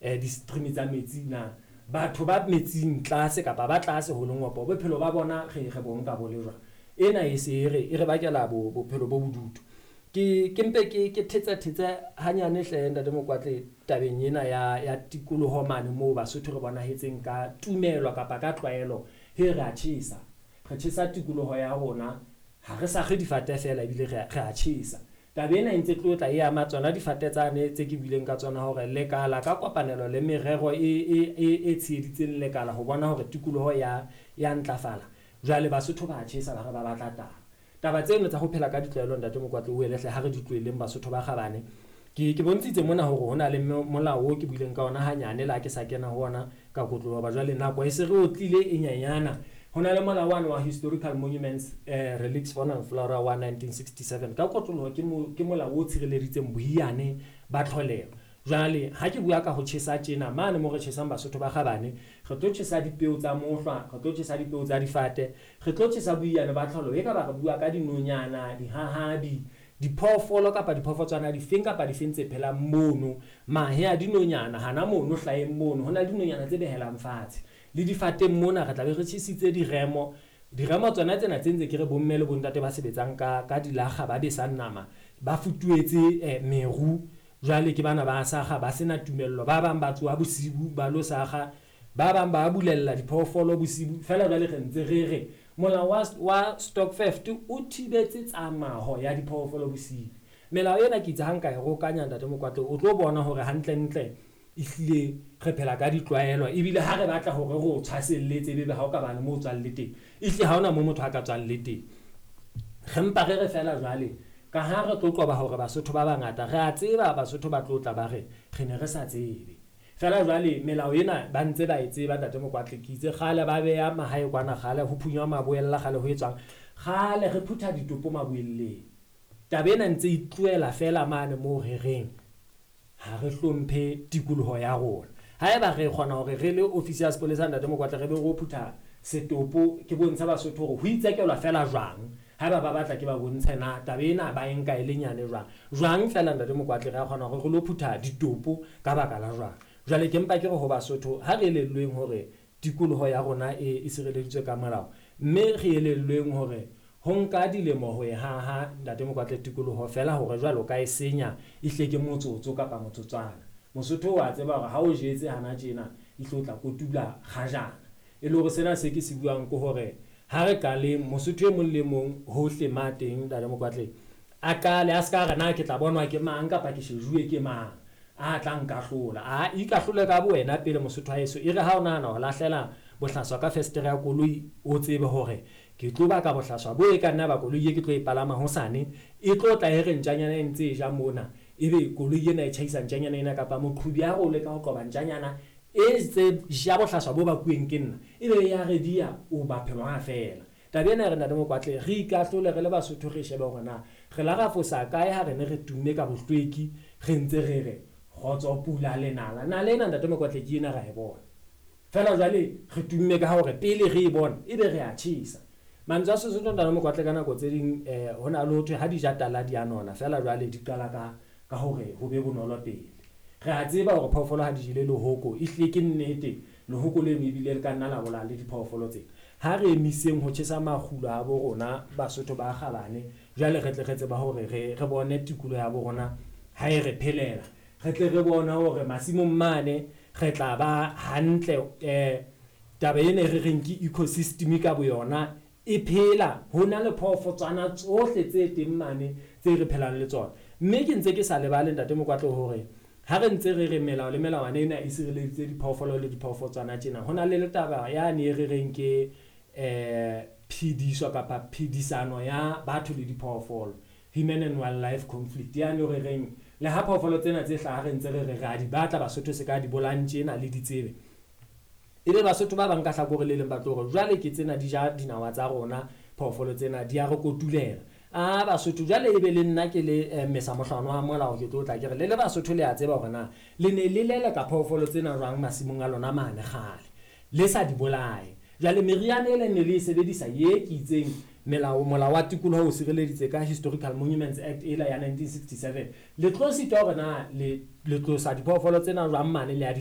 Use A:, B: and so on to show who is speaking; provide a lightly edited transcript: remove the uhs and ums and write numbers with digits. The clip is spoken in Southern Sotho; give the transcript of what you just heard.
A: di-stream tsa metsi na batho ba metsing tlase kapa ba tlase ho lengopo bophelo ba bona re bonka bo le jwa ena e se e re bakela bophelo bo bodutu ke mpe ke thetsa hanyane hle ntate Mokwatle tabeng ena ya tikoloho mane moo Basotho re bona hetseng ka tumelo kapa ka tlwaelo he re a tjhesa tikoloho ya rona ha re sa difate fela ebile re a tjhesa tabe ena ntse tlotla e ama tsona difate tsane tse ke bileng ka tsona hore lekala ka kopanelo le merero e tsheditseng lekala ho bona hore tikoloho ya ntlafala jwale Basotho ba tjhesa ba re ba batla taba tseno tsa ho phela ka ditlwaelo ntate Mokwatle o elehle ha re di tloeleng Basotho ba gabane ke bontshitse mona hore hona le molao o ke buileng ka ona hanyane la ke sa kena ho ona ka kotlo ba jwale nako e se re o tlile e nyanyana hona le molao wa historical monuments relics fauna and flora wa 1967 ka kotlo ke molao o tshireleditseng bohiane ba tlholeho jwale ha ke bua ka ho tjhesa tjena mane mo re tjhesang Basotho ba gabane re tlo tjhesa dipeo tsa mohlwa re tlo tjhesa dipeo tsa difate re tlo tjhesa boiane ba tlholo e ka ba re bua ka dinonyana dihahabi diphoofolo kapa diphoofolo difeng kapa difeng tse phelang mono mahe a dinonyana hana mono hlaheng mono hona dinonyana tse behelang fatshe le difateng mona re tla be re tjhisitse diremo tsona tsena tse ntse ke re bomme le bontate ba sebetsang ka dilakga ba besang nama ba futuetse meru jwale ke bana ba sakga ba sena tumello ba bang ba tsoa bosibu ba lo sakga ba bang ba bulella diphoofolo bosibu fela jwale re ntse re molao wa stock theft o thibetse tsamaho ya diphoofolo bosibu melao ena ke itse hanka e rokanya ntate Mokwatle o tlo bona hore hantle ehlile re phela ka ditlwaelo ebile ha re batla hore re tshwaselletse bebe ha o ka bana mo tswalle teng ehle ha ona mo motho a ka tswalle teng re mpa re fela jwale ka ha re tlo qoba hore Basotho ba bangata re a tseba Basotho ba tlotla ba re ne re sa tsebe fela jwale melao ena ba ntse ba e tseba ntate Mokwatle ke itse khale ba beya mahae kwana khale ho phunywa maboella khale ho etswang khale re phutha ditopo maboelleng tabe ena ntse e tloela fela mane mo reng ha re hlomphe tikoloho ya rona haeba re kgona hore re le ofisi ya sepolesa ntate Mokwatle re be go phutha setopo ke bontsha Basotho hore ho itsekelwa fela jwang haeba ba batla ke ba bontshe na tabe ena ba enka e lenyane jwang fela ntate Mokwatle re a kgona hore re lo phutha ditopo ka baka la jwang jwale ke mpa ke re ho Basotho ha re elellweng hore tikoloho ya rona e sireleditswe ka molao mme re elellweng hore ho nka dilemo ho ha ntate Mokwatle tikoloho fela hore jwalo ka e senya ihle ke motsotso kapa motsotswana Mosotho wa tseba hore ha o jetse hana tjena ihlotla kotula khajana e le hore sena se ke se buang ko hore ha re ka le Mosotho e mong le mong hohle mateng ntate Mokwatle a kale a ska rena ke tla bonwa ke mang kapa ke shejuwe ke mang a tla nka hlola a ikahlole ka bo wena pele Mosotho a eso e re ha o nahana ho lahlela bohlaswa ka festere ya koloi o tsebe hore ke tlo ba ka bohlaswa bo e ka nna ba koloi e ke tlo e palama hosane e tlo tla e re ntjanyana e ntse e ja mona ebe koloi ena e tjhaisa ntjanyana ena kapa moqhubi ya go le ka ho qoba ntjanyana e tse ja bohlaswa bo ba kueng ke nna ebe ya re dia o ba phelwa fela tabe ena re nna le Mokwatle re ikahlole re le Basotho re shebe hore na re la ra fosa kae ha re ne re tumme ka bohlweki re ntse re khotso pula le nala ena ntate Mokwatle ke ena ra e bona fela jwale re tumme ka hore pele re e bona ebe re a tjhisa mantswe a Sesotho ntate Mokwatle ka nako tse ding hona le ho thwe ha di ja tala di anona fela jwale di qala ka hore ho be bonolo pele re a tseba hore phoofolo ha di jile lehoko ehle ke nnete lehoko le ebile le ka nna la bola le diphoofolo tsena ha re emiseng ho tjhesa makgulo a bo rona Basotho ba gabane jwale re tle re tseba hore re bone tikulo ya bo rona ha e re phelela re tle re bona hore masimong mane re tla ba hantle taba ene re reng ke ecosystem ka bo yona e phela hona le phofo-tswana tsohle tse teng mane tse re phelang le tsona mme ke ntse ke sa lebale ntate Mokwatle hore ha re ntse re melao le melawana ena e sireleditse diphoofolo le diphoofo-tswana tjena hona le taba yane e re reng ke phediso kapa phedisano ya batho le diphoofolo human and wildlife conflict yane re reng le ha phoofolo tsena tse hlaha re ntse re ra di batla Basotho se ka di bolang tjena le ditsebe ebe Basotho ba bang ka hlakore le leng ba tlo re jwale ke tsena di ja dinawa tsa rona phoofolo tsena di a re kotulela Basotho jwale ebe le nna ke le mesa mohlano wa molao ke tlo tla ke re le Basotho le a tseba hore na le ne le lele ka phoofolo tsena jwang masimong a lona mane khale le sa di bolae jwale meriana e ne le sebedisa ye ke itseng molao wa tikoloho o sireleditse ka Historical Monuments Act ela ya 1967 le tlo sita hore na le tlosa diphoofolo tsena jwang mane le